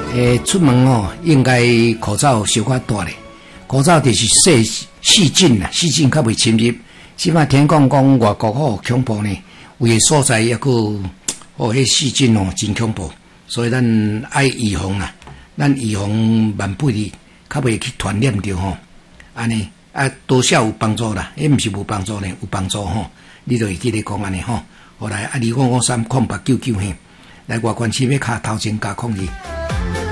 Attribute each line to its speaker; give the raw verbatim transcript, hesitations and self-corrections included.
Speaker 1: 诶，出门哦，应该口罩小可戴咧。口罩就是细细菌啦，细菌较袂侵入。即摆听讲讲外国哦恐怖呢，有诶所在抑个哦，迄细菌哦真恐怖，所以咱爱预防啦。咱预防万不利，较袂去传染着吼。安尼啊，多少有帮助啦，迄毋是无帮助呢，有帮助吼。你著会记得讲安尼吼。后来啊，二五五三空八九九嘿，来外观市要卡头前加控制。